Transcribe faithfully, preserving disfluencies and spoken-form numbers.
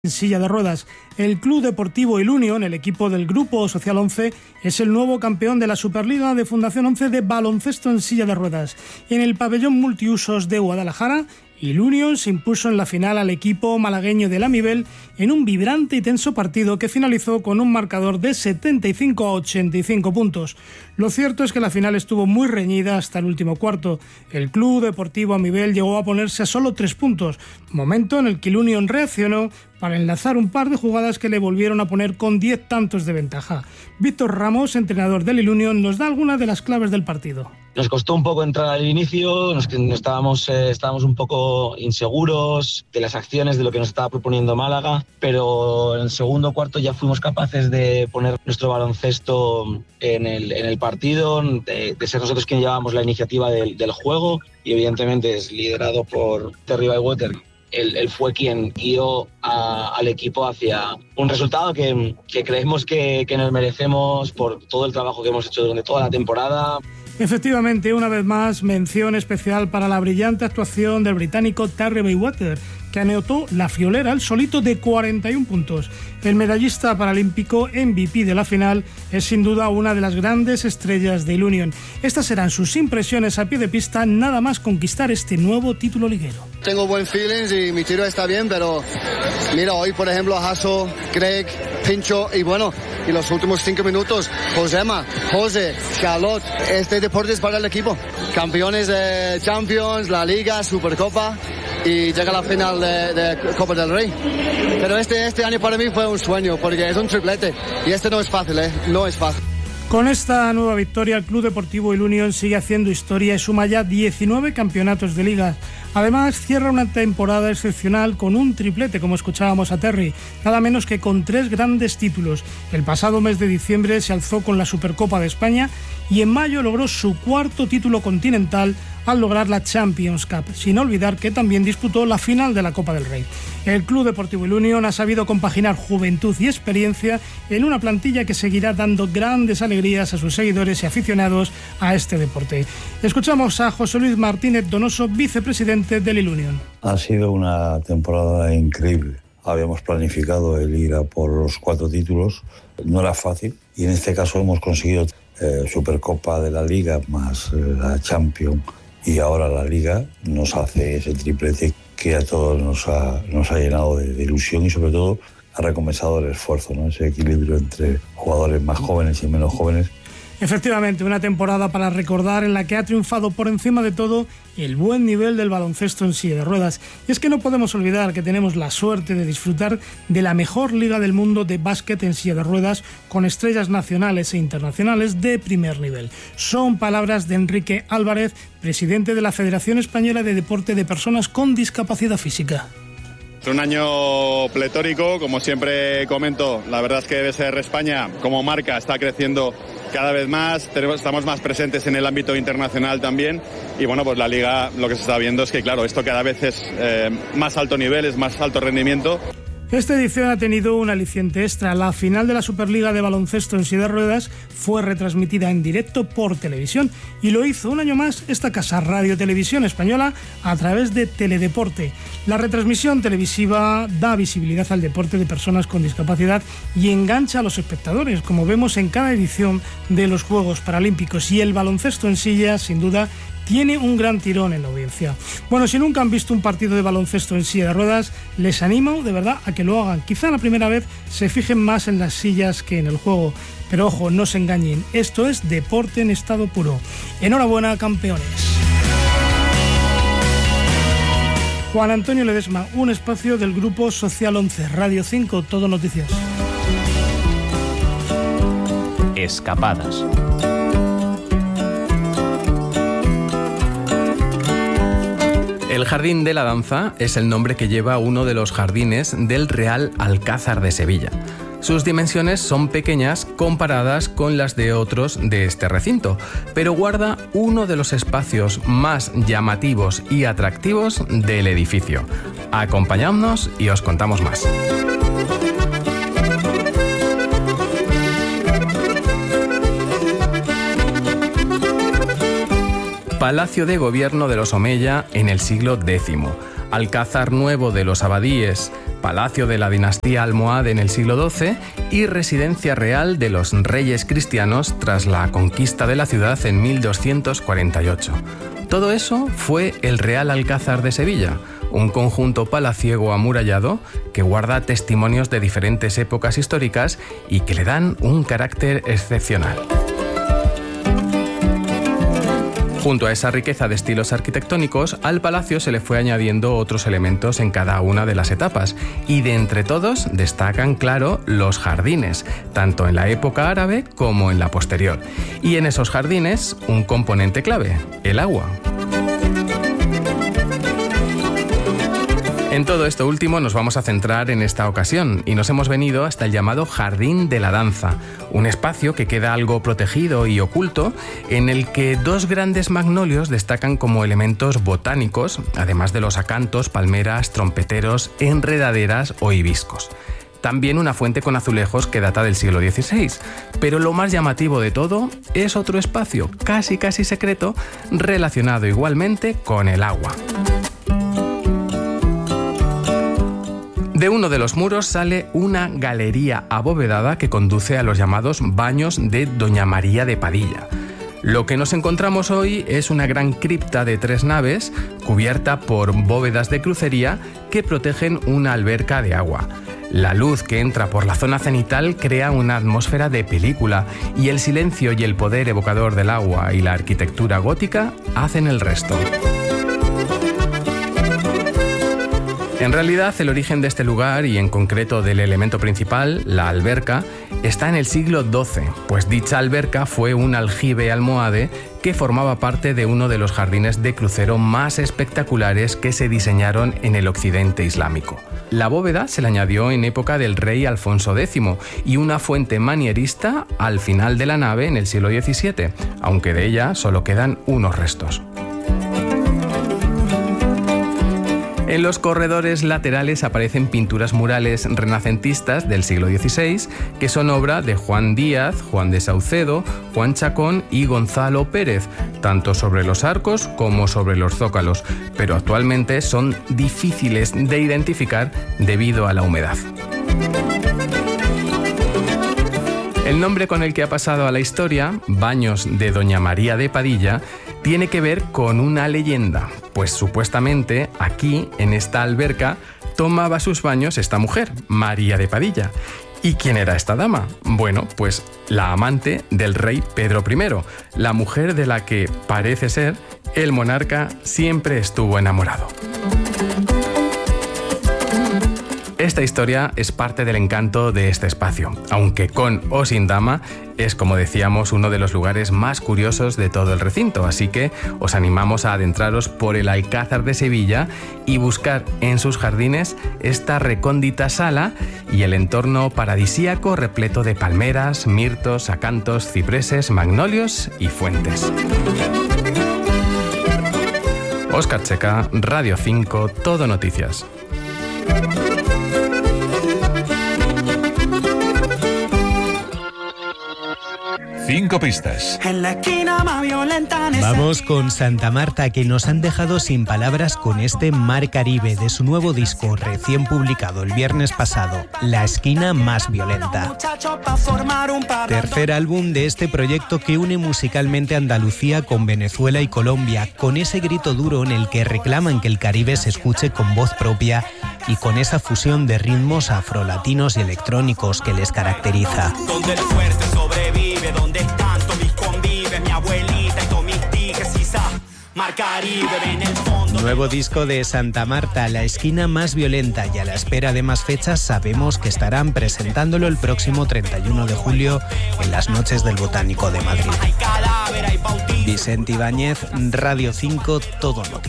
En silla de ruedas. El Club Deportivo Ilunion, el equipo del Grupo Social once, es el nuevo campeón de la Superliga de Fundación once de baloncesto en silla de ruedas. En el pabellón multiusos de Guadalajara, Ilunion se impuso en la final al equipo malagueño de Lamibel en un vibrante y tenso partido que finalizó con un marcador de setenta y cinco a ochenta y cinco puntos. Lo cierto es que la final estuvo muy reñida hasta el último cuarto. El Club Deportivo Lamibel llegó a ponerse a solo tres puntos, momento en el que Ilunion reaccionó para enlazar un par de jugadas que le volvieron a poner con diez tantos de ventaja. Víctor Ramos, entrenador del Ilunion, nos da algunas de las claves del partido. Nos costó un poco entrar al inicio, nos, estábamos, eh, estábamos un poco inseguros de las acciones, de lo que nos estaba proponiendo Málaga, pero en el segundo cuarto ya fuimos capaces de poner nuestro baloncesto en el, en el partido, de, de ser nosotros quienes llevábamos la iniciativa del, del juego, y evidentemente es liderado por Terry Bywater. Él, él fue quien guió a, al equipo hacia un resultado que, que creemos que, que nos merecemos por todo el trabajo que hemos hecho durante toda la temporada. Efectivamente, una vez más, mención especial para la brillante actuación del británico Terry Bywater, que anotó la friolera al solito de cuarenta y un puntos. El medallista paralímpico M V P de la final es sin duda una de las grandes estrellas de Ilunion. Estas serán sus impresiones a pie de pista nada más conquistar este nuevo título liguero. Tengo buen feelings y mi tiro está bien, pero mira, hoy por ejemplo Hasso, Greg, Pincho y bueno, y los últimos cinco minutos, Josema, José, Charlotte, este deporte es para el equipo. Campeones de Champions, la Liga, Supercopa y llega a la final de, de Copa del Rey. Pero este, este año para mí fue un sueño porque es un triplete y este no es fácil, ¿eh? No es fácil. Con esta nueva victoria, el Club Deportivo Ilunion sigue haciendo historia y suma ya diecinueve campeonatos de liga. Además, cierra una temporada excepcional con un triplete, como escuchábamos a Terry, nada menos que con tres grandes títulos. El pasado mes de diciembre se alzó con la Supercopa de España y en mayo logró su cuarto título continental al lograr la Champions Cup, sin olvidar que también disputó la final de la Copa del Rey. El Club Deportivo Ilunion ha sabido compaginar juventud y experiencia en una plantilla que seguirá dando grandes alegrías a sus seguidores y aficionados a este deporte. Escuchamos a José Luis Martínez Donoso, vicepresidente del Ilunion. Ha sido una temporada increíble. Habíamos planificado el ir a por los cuatro títulos, no era fácil, y en este caso hemos conseguido eh, Supercopa de la Liga más eh, la Champions. Y ahora la Liga nos hace ese triplete que a todos nos ha, nos ha llenado de, de ilusión y sobre todo ha recompensado el esfuerzo, ¿no? Ese equilibrio entre jugadores más jóvenes y menos jóvenes. Efectivamente, una temporada para recordar en la que ha triunfado por encima de todo el buen nivel del baloncesto en silla de ruedas. Y es que no podemos olvidar que tenemos la suerte de disfrutar de la mejor liga del mundo de básquet en silla de ruedas con estrellas nacionales e internacionales de primer nivel. Son palabras de Enrique Álvarez, presidente de la Federación Española de Deporte de Personas con Discapacidad Física. Es un año pletórico, como siempre comento, la verdad es que B S R España como marca está creciendo cada vez más, estamos más presentes en el ámbito internacional también y bueno, pues la liga lo que se está viendo es que claro, esto cada vez es eh, más alto nivel, es más alto rendimiento. Esta edición ha tenido un aliciente extra. La final de la Superliga de baloncesto en silla de ruedas fue retransmitida en directo por televisión y lo hizo un año más esta casa Radio Televisión Española a través de Teledeporte. La retransmisión televisiva da visibilidad al deporte de personas con discapacidad y engancha a los espectadores, como vemos en cada edición de los Juegos Paralímpicos, y el baloncesto en silla, sin duda, tiene un gran tirón en la audiencia. Bueno, si nunca han visto un partido de baloncesto en silla de ruedas, les animo de verdad a que lo hagan. Quizá la primera vez se fijen más en las sillas que en el juego, pero ojo, no se engañen, esto es deporte en estado puro. Enhorabuena, campeones. Juan Antonio Ledesma, un espacio del Grupo Social once, Radio cinco, Todo Noticias. Escapadas. El Jardín de la Danza es el nombre que lleva uno de los jardines del Real Alcázar de Sevilla. Sus dimensiones son pequeñas comparadas con las de otros de este recinto, pero guarda uno de los espacios más llamativos y atractivos del edificio. Acompañadnos y os contamos más. Palacio de Gobierno de los Omeya en el siglo décimo, Alcázar Nuevo de los Abadíes palacio de la dinastía almohade en el siglo doce y residencia real de los reyes cristianos tras la conquista de la ciudad en mil doscientos cuarenta y ocho. Todo eso fue el Real Alcázar de Sevilla, un conjunto palaciego amurallado que guarda testimonios de diferentes épocas históricas y que le dan un carácter excepcional. Junto a esa riqueza de estilos arquitectónicos, al palacio se le fue añadiendo otros elementos en cada una de las etapas, y de entre todos destacan, claro, los jardines, tanto en la época árabe como en la posterior. Y en esos jardines, un componente clave, el agua. En todo esto último nos vamos a centrar en esta ocasión y nos hemos venido hasta el llamado Jardín de la Danza, un espacio que queda algo protegido y oculto en el que dos grandes magnolios destacan como elementos botánicos, además de los acantos, palmeras, trompeteros, enredaderas o hibiscos. También una fuente con azulejos que data del siglo dieciséis, pero lo más llamativo de todo es otro espacio, casi casi secreto, relacionado igualmente con el agua. De uno de los muros sale una galería abovedada que conduce a los llamados baños de Doña María de Padilla. Lo que nos encontramos hoy es una gran cripta de tres naves cubierta por bóvedas de crucería que protegen una alberca de agua. La luz que entra por la zona cenital crea una atmósfera de película y el silencio y el poder evocador del agua y la arquitectura gótica hacen el resto. En realidad, el origen de este lugar, y en concreto del elemento principal, la alberca, está en el siglo doce, pues dicha alberca fue un aljibe almohade que formaba parte de uno de los jardines de crucero más espectaculares que se diseñaron en el occidente islámico. La bóveda se le añadió en época del rey Alfonso décimo y una fuente manierista al final de la nave en el siglo diecisiete, aunque de ella solo quedan unos restos. En los corredores laterales aparecen pinturas murales renacentistas del siglo dieciséis, que son obra de Juan Díaz, Juan de Saucedo, Juan Chacón y Gonzalo Pérez, tanto sobre los arcos como sobre los zócalos, pero actualmente son difíciles de identificar debido a la humedad. El nombre con el que ha pasado a la historia, Baños de Doña María de Padilla, tiene que ver con una leyenda, pues supuestamente aquí, en esta alberca, tomaba sus baños esta mujer, María de Padilla. ¿Y quién era esta dama? Bueno, pues la amante del rey Pedro primero, la mujer de la que, parece ser, el monarca siempre estuvo enamorado. Esta historia es parte del encanto de este espacio, aunque con o sin dama es, como decíamos, uno de los lugares más curiosos de todo el recinto, así que os animamos a adentraros por el Alcázar de Sevilla y buscar en sus jardines esta recóndita sala y el entorno paradisíaco repleto de palmeras, mirtos, acantos, cipreses, magnolios y fuentes. Óscar Checa, Radio cinco, Todo Noticias. Cinco pistas. Vamos con Santa Marta, que nos han dejado sin palabras con este Mar Caribe de su nuevo disco recién publicado el viernes pasado, La Esquina Más Violenta. Tercer álbum de este proyecto que une musicalmente Andalucía con Venezuela y Colombia, con ese grito duro en el que reclaman que el Caribe se escuche con voz propia y con esa fusión de ritmos afrolatinos y electrónicos que les caracteriza. Donde el fuerte sobrevive, donde están todos mis convives, mi abuelita y todos mis tijes, Isa, Mar Caribe, en el fondo. Nuevo disco de Santa Marta, La Esquina Más Violenta, y a la espera de más fechas sabemos que estarán presentándolo el próximo treinta y uno de julio en las Noches del Botánico de Madrid. Vicente Ibáñez, Radio cinco, Todo Noticias.